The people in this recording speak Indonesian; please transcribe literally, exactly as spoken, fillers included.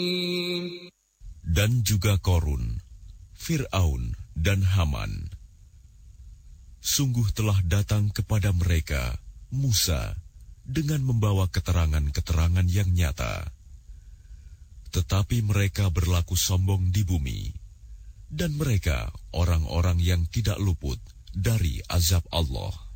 Dan juga Korun, Fir'aun dan Haman. Sungguh telah datang kepada mereka Musa dengan membawa keterangan-keterangan yang nyata. Tetapi mereka berlaku sombong di bumi, dan mereka orang-orang yang tidak luput dari azab Allah.